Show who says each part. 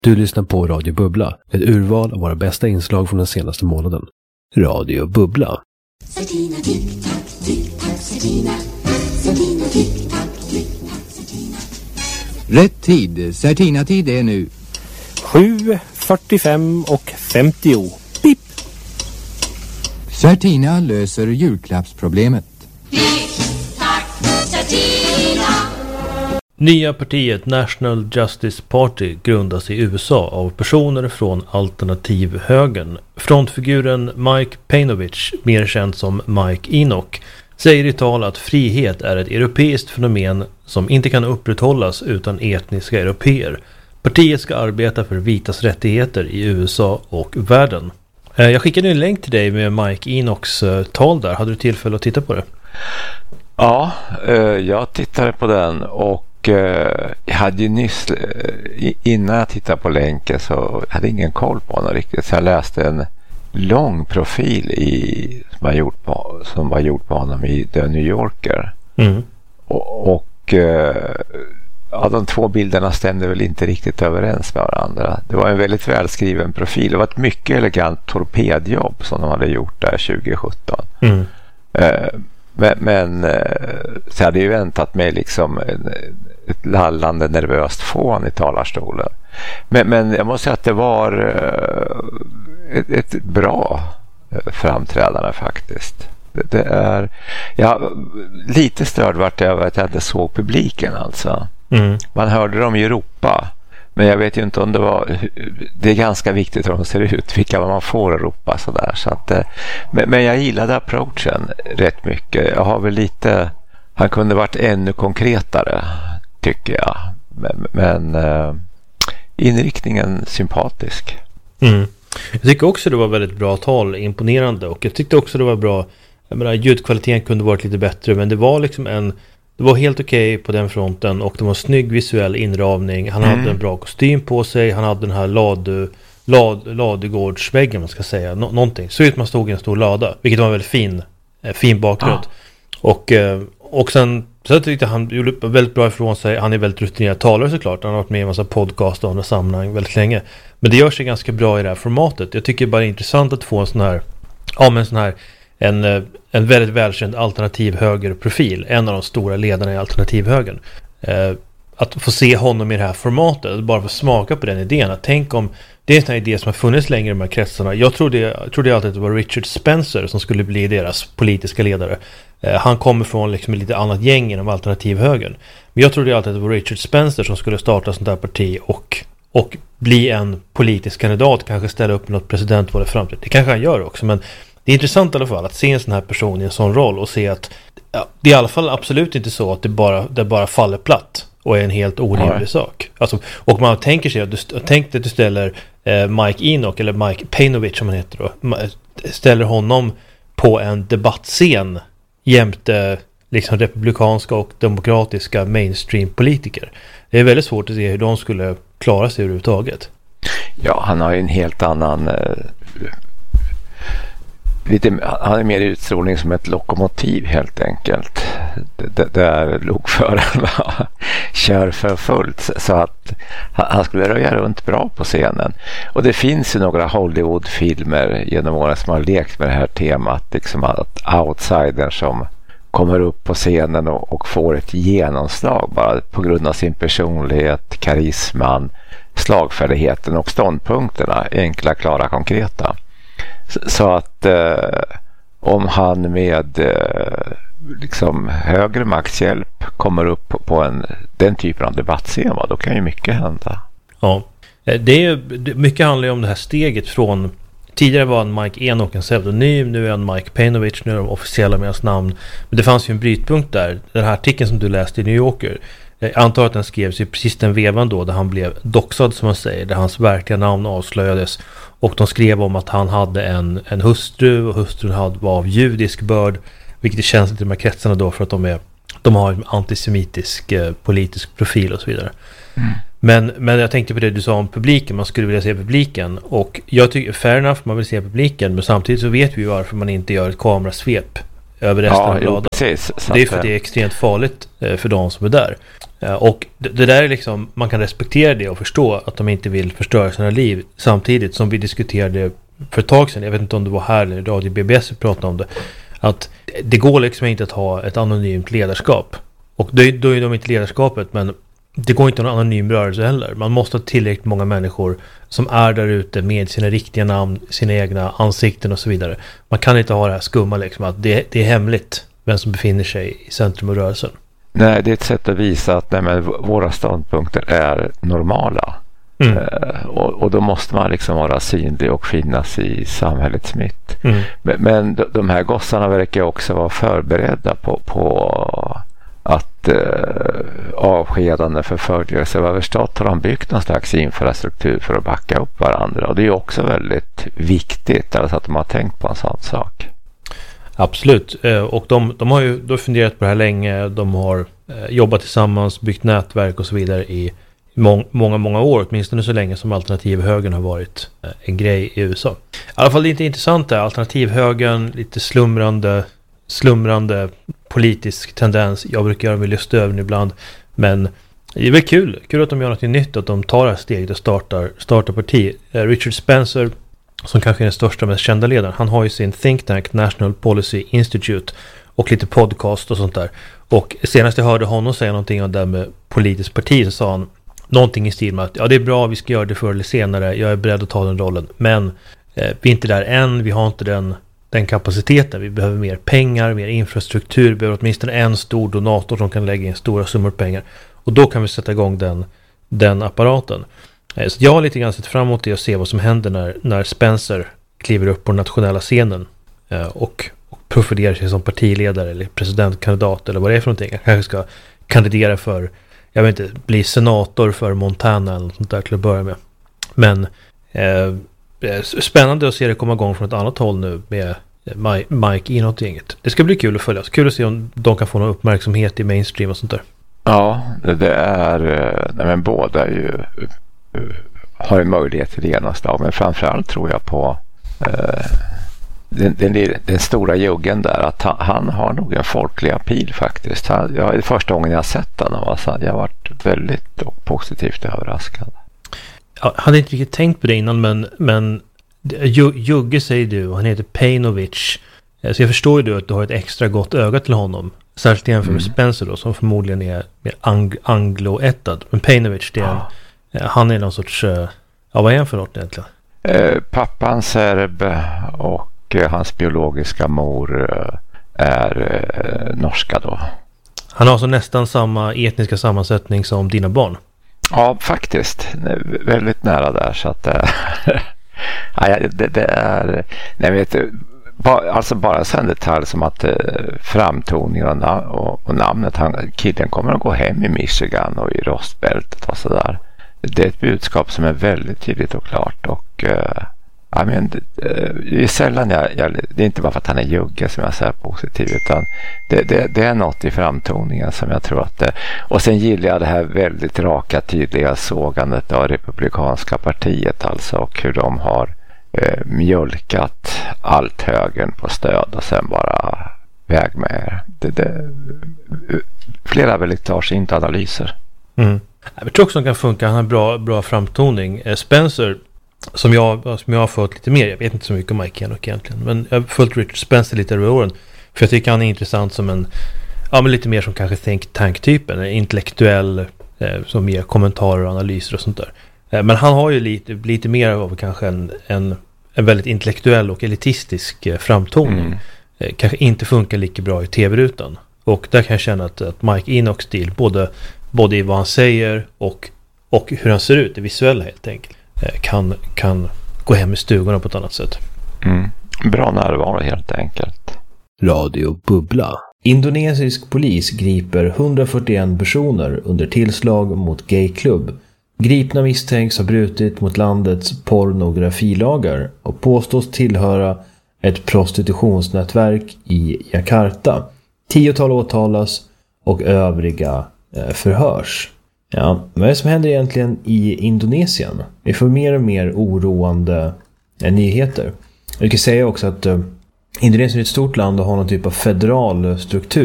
Speaker 1: Du lyssnar på Radio Bubbla, ett urval av våra bästa inslag från den senaste månaden. Radio Bubbla.
Speaker 2: Sardina, tick-tack, tick-tack, sardina. Sardina, tick-tack, tick-tack, sardina.
Speaker 3: Rätt tid. Sardina-tid är nu
Speaker 4: 7:45 och 50. Pip!
Speaker 3: Sardina löser julklappsproblemet.
Speaker 2: Tick-tack, sardina.
Speaker 5: Nya partiet National Justice Party grundas i USA av personer från alternativhögern. Frontfiguren Mike Painovich, mer känd som Mike Enoch, säger i tal att frihet är ett europeiskt fenomen som inte kan upprätthållas utan etniska europeer. Partiet ska arbeta för vitas rättigheter i USA och världen. Jag skickade en länk till dig med Mike Enochs tal där. Hade du tillfälle att titta på det?
Speaker 6: Ja, jag tittade på den och jag hade ju nyss, innan jag tittade på länken så hade jag ingen koll på honom riktigt. Så jag läste en lång profil som var gjort på honom i The New Yorker. Mm. Och de två bilderna stämde väl inte riktigt överens med varandra. Det var en väldigt välskriven profil. Det var ett mycket elegant torpedjobb som de hade gjort där 2017. Mm. Men så hade jag ju väntat mig liksom ett lallande nervöst fån i talarstolen. Men jag måste säga att det var ett bra framträdande faktiskt. Det är lite störd vart jag att jag inte såg publiken alltså. Mm. Man hörde dem i Europa. Men jag vet ju inte om det är ganska viktigt hur de ser ut, vilka man får ropa sådär. Så att, men jag gillade approachen rätt mycket. Jag har väl lite, han kunde varit ännu konkretare tycker jag. Men inriktningen sympatisk.
Speaker 5: Mm. Jag tycker också det var väldigt bra tal, imponerande. Och jag tyckte också det var bra, jag menar, ljudkvaliteten kunde varit lite bättre. Men det var liksom det var helt okej på den fronten och det var en snygg visuell inramning. Han hade en bra kostym på sig. Han hade den här ladugårdsväggen, man ska säga. Någonting. Så ut man stod i en stor lada. Vilket var en väldigt fin bakgrund. Och sen så tyckte han gjorde väldigt bra ifrån sig. Han är väldigt rutinerad talare såklart. Han har varit med i en massa podcast och andra sammanhang väldigt länge. Men det gör sig ganska bra i det här formatet. Jag tycker bara det är intressant att få en sån här en väldigt välkänd alternativ högerprofil, en av de stora ledarna i alternativhögern. Att få se honom i det här formatet, bara få smaka på den idén. Att tänk om det är en sån här idé som har funnits längre i de här kretsarna. Jag trodde alltid att det var Richard Spencer som skulle bli deras politiska ledare. Han kommer från liksom ett lite annat gäng inom alternativhögern. Men jag trodde alltid att det var Richard Spencer som skulle starta sånt här parti och bli en politisk kandidat, kanske ställa upp i något presidentval i framtiden. Det kanske han gör också, men det är intressant i alla fall att se en sån här person i en sån roll och se att det är i alla fall absolut inte så att det bara faller platt och är en helt orimlig sak. Alltså, och man tänker sig att du ställer Mike Enoch eller Mike Painovich som han heter då, ställer honom på en debattscen jämte liksom republikanska och demokratiska mainstream-politiker. Det är väldigt svårt att se hur de skulle klara sig överhuvudtaget.
Speaker 6: Ja, han har ju en helt annan han är mer utstrålning som ett lokomotiv helt enkelt. Där lokförarna kör för fullt, så att han skulle röja runt bra på scenen. Och det finns ju några Hollywood-filmer genom åren som har lekt med det här temat, liksom att outsidern som kommer upp på scenen och får ett genomslag bara på grund av sin personlighet, karisman, slagfärdigheten och ståndpunkterna, enkla, klara, konkreta. Så att om han med liksom högre maktshjälp kommer upp på den typen av debattscen, då kan ju mycket hända.
Speaker 5: Ja, mycket handlar ju om det här steget från tidigare var en Mike Enoch en pseudonym, nu är en Mike Painovich, nu är de officiella med hans namn. Men det fanns ju en brytpunkt där. Den här artikeln som du läste i New Yorker, jag antar att den skrevs i precis den vevan då där han blev doxad, som man säger, där hans verkliga namn avslöjades. Och de skrev om att han hade en hustru och hustrun var av judisk börd, vilket känns lite i de här kretsarna då för att de har en antisemitisk politisk profil och så vidare. Mm. Men jag tänkte på det du sa om publiken, man skulle vilja se publiken, och jag tycker fair enough, man vill se publiken, men samtidigt så vet vi ju varför man inte gör ett kamerasvep över resten av ladan.
Speaker 6: Precis.
Speaker 5: Det är för att det är extremt farligt för de som är där. Och det där är liksom, man kan respektera det och förstå att de inte vill förstöra sina liv, samtidigt som vi diskuterade för ett tag sedan, jag vet inte om det var här eller Radio BBS vi pratade om det, att det går liksom inte att ha ett anonymt ledarskap. Och då är de inte ledarskapet, men det går inte att ha en anonym rörelse heller. Man måste ha tillräckligt många människor som är där ute med sina riktiga namn, sina egna ansikten och så vidare. Man kan inte ha det här skumma liksom, att det är hemligt vem som befinner sig i centrum av rörelsen.
Speaker 6: Nej, det är ett sätt att visa att våra ståndpunkter är normala. Och då måste man liksom vara synlig och finnas i samhällets mitt. Men de här gossarna verkar också vara förberedda på att avskedande förföljelse. Vad förstått har de byggt någon slags infrastruktur för att backa upp varandra. Och det är också väldigt viktigt alltså att de har tänkt på en sån sak.
Speaker 5: Absolut. Och de har ju funderat på det här länge. De har jobbat tillsammans, byggt nätverk och så vidare i många år, åtminstone så länge som alternativhögern har varit en grej i USA. I alla fall lite intressant där, alternativhögern, lite slumrande politisk tendens. Jag brukar göra mig lust över ibland, men det är väl kul att de gör något nytt, att de tar det här steget och startar parti. Richard Spencer, som kanske är den största, mest kända ledaren, han har ju sin think tank National Policy Institute och lite podcast och sånt där. Och senast jag hörde honom säga någonting om det med politiskt parti, så sa han någonting i stil med att det är bra, vi ska göra det förr eller senare, jag är beredd att ta den rollen, men vi är inte där än, vi har inte den kapaciteten, vi behöver mer pengar, mer infrastruktur, vi behöver åtminstone en stor donator som kan lägga in stora summor pengar, och då kan vi sätta igång den apparaten. Så jag har lite grann sett fram emot det och se vad som händer när Spencer kliver upp på den nationella scenen och profilerar sig som partiledare eller presidentkandidat eller vad det är för någonting. Jag kanske ska kandidera för, jag vet inte, bli senator för Montana eller något sånt där till att börja med. Men spännande att se det komma igång från ett annat håll nu med Mike Enoch och gänget. Det ska bli kul att följa. Kul att se om de kan få någon uppmärksamhet i mainstream och sånt där. Ja,
Speaker 6: det är, men båda är ju har en möjlighet till genomslag, men framförallt tror jag på den stora juggen där, att han har nog en folklig appeal faktiskt. Det är första gången jag har sett den och jag har varit väldigt positivt överraskad.
Speaker 5: Jag hade inte riktigt tänkt på det innan, men Jugge säger du, han heter Pejnovic, så jag förstår ju att du har ett extra gott öga till honom, särskilt jämfört med Spencer då, som förmodligen är mer angloättad, men Pejnovic, han är någon sorts, vad är han för något egentligen?
Speaker 6: Pappan serb och hans biologiska mor är norska då. Han har alltså nästan samma etniska sammansättning som dina barn? Ja, faktiskt. Väldigt nära där, så att det är, nej, vet du, alltså bara en sån detalj som att framtoningen och namnet, killen kommer att gå hem i Michigan och i rostbältet och sådär. Det är ett budskap som är väldigt tydligt och klart, och det är sällan det är inte bara för att han är jugge som jag säger positiv, utan det är något i framtoningen som jag tror att det, och sen gillar jag det här väldigt raka, tydliga sågandet av republikanska partiet alltså, och hur de har mjölkat allt högern på stöd och sen bara väg med flera väldigt klarsynt analyser. Jag tror också att den kan funka. Han har bra framtoning. Spencer, som jag har fått lite mer, jag vet inte så mycket om Mike Enoch egentligen, men jag har följt Richard Spencer lite över åren, för jag tycker han är intressant som men lite mer som kanske think tank-typen, en intellektuell som ger kommentarer och analyser och sånt där. Men han har ju lite mer av kanske en väldigt intellektuell och elitistisk framtoning. Kanske inte funkar lika bra i tv-rutan. Och där kan jag känna att Mike Enochs stil, både i vad han säger och hur han ser ut, det visuella helt enkelt, kan gå hem i stugorna på ett annat sätt. Bra närvaro helt enkelt.
Speaker 1: Radio Bubbla. Indonesisk polis griper 141 personer under tillslag mot gayklubb. Gripna misstänks ha brutit mot landets pornografilagar och påstås tillhöra ett prostitutionsnätverk i Jakarta. 10-tal åtalas och övriga förhörs. Ja, vad är det som händer egentligen i Indonesien? Vi får mer och mer oroande nyheter. Jag kan säga också att Indonesien är ett stort land och har någon typ av federal struktur.